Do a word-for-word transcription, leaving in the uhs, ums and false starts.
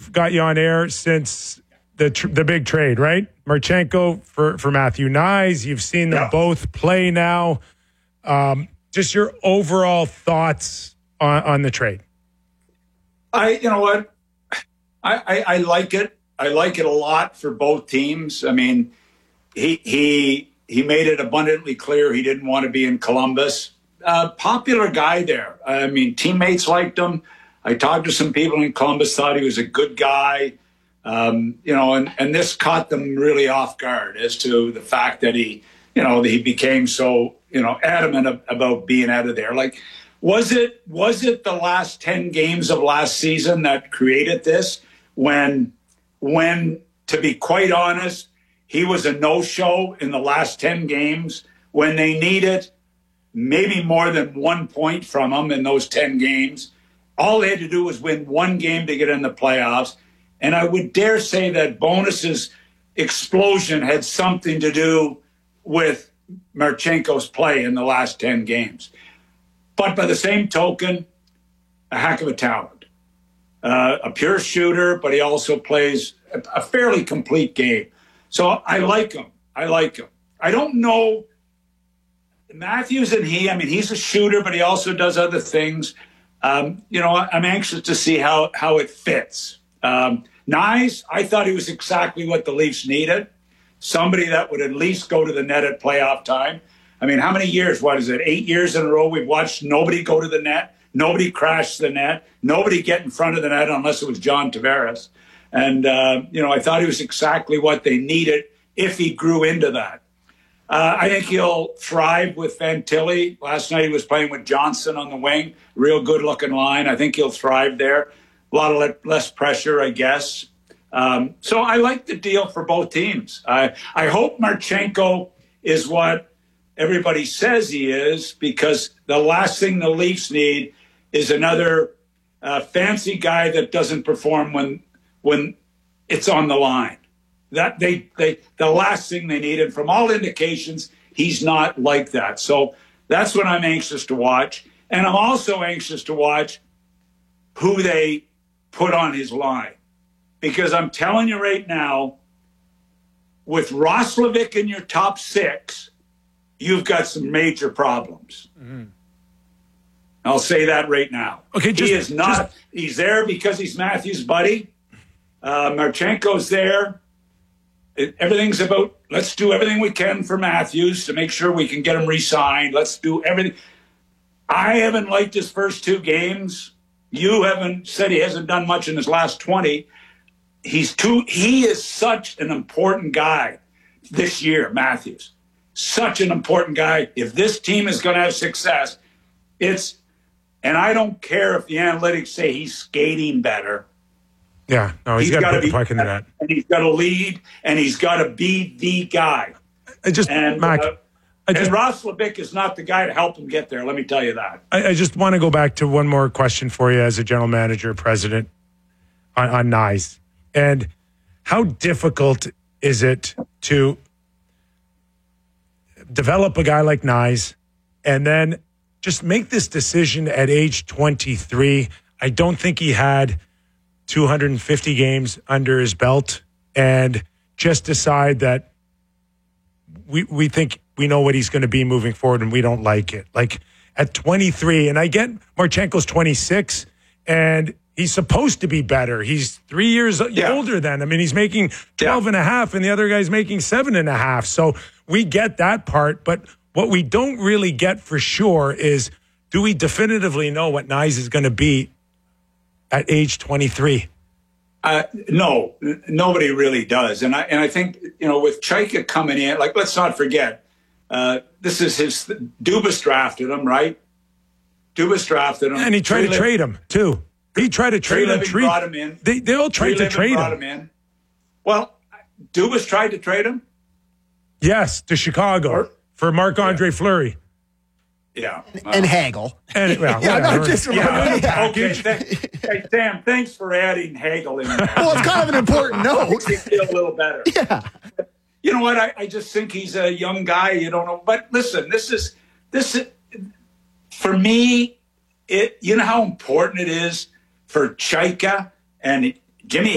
we've got you on air since the tr- the big trade, right? Marchenko for, for Matthew Knies. You've seen them yeah. both play now. Um, just your overall thoughts on, on the trade. I, you know what? I, I, I like it. I like it a lot for both teams. I mean, he he he made it abundantly clear he didn't want to be in Columbus. Uh, popular guy there. I mean, teammates liked him. I talked to some people in Columbus, thought he was a good guy. Um, you know, and, and this caught them really off guard as to the fact that he, you know, he became so, you know, adamant about being out of there. Like, was it was it the last ten games of last season that created this? When, when to be quite honest, he was a no-show in the last ten games when they needed maybe more than one point from him in those ten games. All they had to do was win one game to get in the playoffs. And I would dare say that Bonus's explosion had something to do with Marchenko's play in the last ten games. But by the same token, a heck of a talent. Uh, a pure shooter, but he also plays a, a fairly complete game. So I like him. I like him. I don't know. Matthews and he, I mean, he's a shooter, but he also does other things. Um, you know, I'm anxious to see how, how it fits. Um, Knies, I thought he was exactly what the Leafs needed. Somebody that would at least go to the net at playoff time. I mean, how many years? What is it? Eight years in a row we've watched nobody go to the net. Nobody crash the net. Nobody get in front of the net unless it was John Tavares. And, uh, you know, I thought he was exactly what they needed if he grew into that. Uh, I think he'll thrive with Fantilli. Last night he was playing with Johnson on the wing. Real good-looking line. I think he'll thrive there. A lot of le- less pressure, I guess. Um, so I like the deal for both teams. I, I hope Marchenko is what everybody says he is, because the last thing the Leafs need is another uh, fancy guy that doesn't perform when when it's on the line. That they they the last thing they need, and from all indications, he's not like that. So that's what I'm anxious to watch, and I'm also anxious to watch who they put on his line, because I'm telling you right now, with Roslovic in your top six, you've got some major problems. Mm-hmm. I'll say that right now. Okay, just, he is not. Just... He's there because he's Matthews' buddy. Uh, Marchenko's there. It, everything's about, let's do everything we can for Matthews to make sure we can get him re-signed. Let's do everything. I haven't liked his first two games. You haven't said he hasn't done much in his last twenty. He's too. He is such an important guy this year, Matthews. Such an important guy. If this team is going to have success, it's, and I don't care if the analytics say he's skating better. Yeah, no, he's, he's got to put the puck in the net. And he's got to lead, and he's got to be the guy. I just, and, Mac, uh, I just, and Roslovic is not the guy to help him get there, let me tell you that. I, I just want to go back to one more question for you as a general manager, president, on, on Knies. And how difficult is it to develop a guy like Knies and then just make this decision at age twenty-three? I don't think he had two hundred fifty games under his belt, and just decide that we we think we know what he's going to be moving forward and we don't like it. Like at twenty-three, and I get Marchenko's twenty-six, and he's supposed to be better. He's three years yeah. older than. I mean, he's making twelve yeah. and a half, and the other guy's making seven and a half. So we get that part, but what we don't really get for sure is, do we definitively know what Knies is going to be at age twenty-three? Uh, no, n- nobody really does. And I and I think, you know, with Chaika coming in, like, let's not forget, uh, this is his, Dubas drafted him, right? Dubas drafted him. And he tried Tree to Liv- trade him, too. He tried to trade him. Tree brought him in. They, they all tried Tree to trade brought him. him in. Well, Dubas tried to trade him? Yes, to Chicago or, for Marc-Andre yeah. Fleury. Yeah. Uh, and Hagel. And, well, yeah, no, just yeah, yeah. Okay, th- hey, Sam, thanks for adding Hagel in there. Well, it's kind of an important note. Makes me feel a little better. Yeah. You know what? I, I just think he's a young guy. You don't know. But listen, this is, this is, for me, it. You know how important it is for Chaika and Jimmy